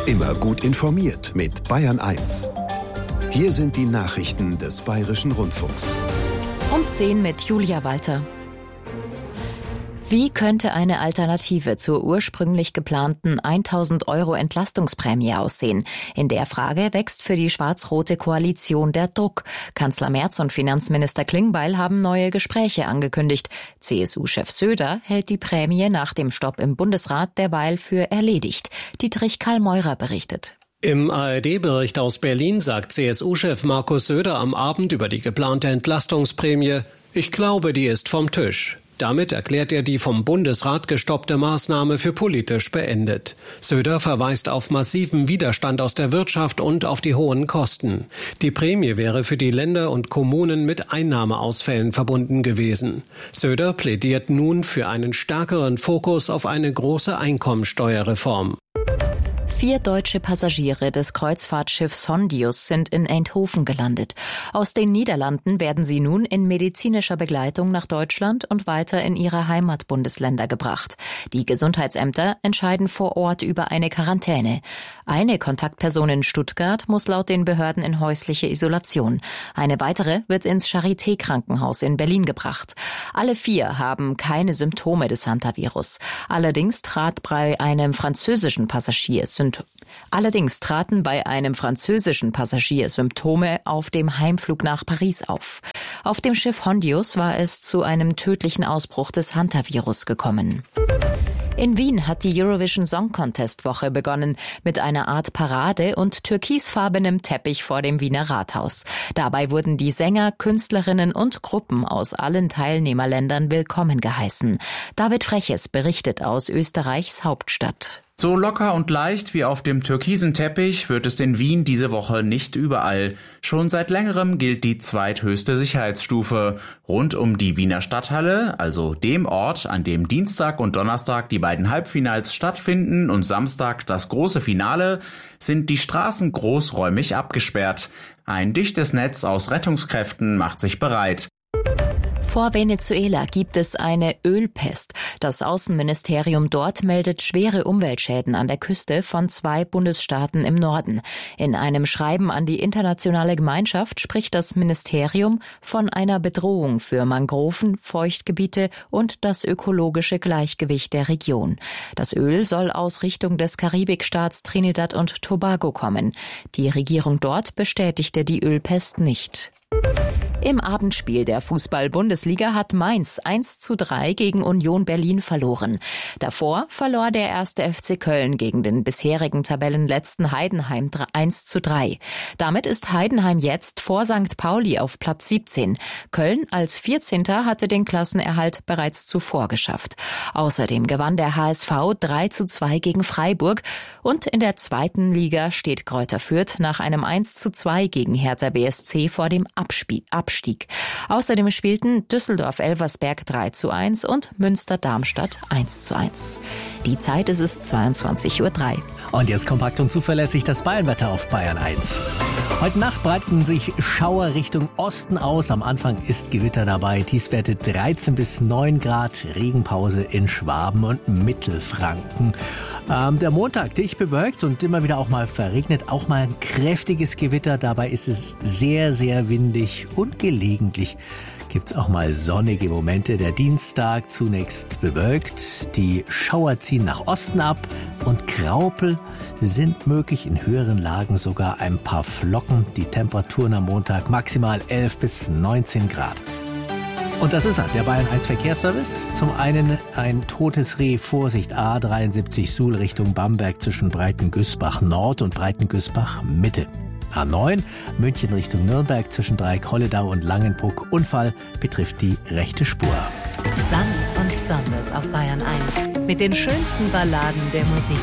Immer gut informiert mit Bayern 1. Hier sind die Nachrichten des Bayerischen Rundfunks. Um 10 mit Julia Walter. Wie könnte eine Alternative zur ursprünglich geplanten 1.000 € Entlastungsprämie aussehen? In der Frage wächst für die schwarz-rote Koalition der Druck. Kanzler Merz und Finanzminister Klingbeil haben neue Gespräche angekündigt. CSU-Chef Söder hält die Prämie nach dem Stopp im Bundesrat derweil für erledigt. Dietrich Karl-Meurer berichtet. Im ARD-Bericht aus Berlin sagt CSU-Chef Markus Söder am Abend über die geplante Entlastungsprämie: Ich glaube, die ist vom Tisch. Damit erklärt er die vom Bundesrat gestoppte Maßnahme für politisch beendet. Söder verweist auf massiven Widerstand aus der Wirtschaft und auf die hohen Kosten. Die Prämie wäre für die Länder und Kommunen mit Einnahmeausfällen verbunden gewesen. Söder plädiert nun für einen stärkeren Fokus auf eine große Einkommensteuerreform. 4 deutsche Passagiere des Kreuzfahrtschiffs Hondius sind in Eindhoven gelandet. Aus den Niederlanden werden sie nun in medizinischer Begleitung nach Deutschland und weiter in ihre Heimatbundesländer gebracht. Die Gesundheitsämter entscheiden vor Ort über eine Quarantäne. Eine Kontaktperson in Stuttgart muss laut den Behörden in häusliche Isolation. Eine weitere wird ins Charité-Krankenhaus in Berlin gebracht. Alle 4 haben keine Symptome des Hantavirus. Allerdings traten bei einem französischen Passagier Symptome auf dem Heimflug nach Paris auf. Auf dem Schiff Hondius war es zu einem tödlichen Ausbruch des Hantavirus gekommen. In Wien hat die Eurovision Song Contest Woche begonnen mit einer Art Parade und türkisfarbenem Teppich vor dem Wiener Rathaus. Dabei wurden die Sänger, Künstlerinnen und Gruppen aus allen Teilnehmerländern willkommen geheißen. David Freches berichtet aus Österreichs Hauptstadt. So locker und leicht wie auf dem türkisen Teppich wird es in Wien diese Woche nicht überall. Schon seit längerem gilt die zweithöchste Sicherheitsstufe. Rund um die Wiener Stadthalle, also dem Ort, an dem Dienstag und Donnerstag die beiden Halbfinals stattfinden und Samstag das große Finale, sind die Straßen großräumig abgesperrt. Ein dichtes Netz aus Rettungskräften macht sich bereit. Vor Venezuela gibt es eine Ölpest. Das Außenministerium dort meldet schwere Umweltschäden an der Küste von 2 Bundesstaaten im Norden. In einem Schreiben an die internationale Gemeinschaft spricht das Ministerium von einer Bedrohung für Mangroven, Feuchtgebiete und das ökologische Gleichgewicht der Region. Das Öl soll aus Richtung des Karibikstaats Trinidad und Tobago kommen. Die Regierung dort bestätigte die Ölpest nicht. Im Abendspiel der Fußball-Bundesliga hat Mainz 1:3 gegen Union Berlin verloren. Davor verlor der 1. FC Köln gegen den bisherigen Tabellenletzten Heidenheim 1:3. Damit ist Heidenheim jetzt vor St. Pauli auf Platz 17. Köln als 14. hatte den Klassenerhalt bereits zuvor geschafft. Außerdem gewann der HSV 3:2 gegen Freiburg und in der 2. Liga steht Greuther Fürth nach einem 1:2 gegen Hertha BSC vor dem Abstieg. Außerdem spielten Düsseldorf-Elversberg 3:1 und Münster-Darmstadt 1:1. Die Zeit ist es 22:03 Uhr. Und jetzt kompakt und zuverlässig das Bayernwetter auf Bayern 1. Heute Nacht breiten sich Schauer Richtung Osten aus. Am Anfang ist Gewitter dabei. Tiefstwerte 13 bis 9 Grad. Regenpause in Schwaben und Mittelfranken. Der Montag dicht bewölkt und immer wieder auch mal verregnet. Auch mal ein kräftiges Gewitter. Dabei ist es sehr, sehr windig und gelegentlich gibt's auch mal sonnige Momente. Der Dienstag zunächst bewölkt. Die Schauer ziehen nach Osten ab und Graupel sind möglich. In höheren Lagen sogar ein paar Flocken. Die Temperaturen am Montag maximal 11 bis 19 Grad. Und das ist er, der Bayern 1 Verkehrsservice. Zum einen ein totes Reh, Vorsicht, A73 Suhl Richtung Bamberg zwischen Breitengüßbach Nord und Breitengüßbach Mitte. A9 München Richtung Nürnberg zwischen Dreieck-Holledau und Langenbruck. Unfall betrifft die rechte Spur. Sanft und besonders auf Bayern 1 mit den schönsten Balladen der Musik.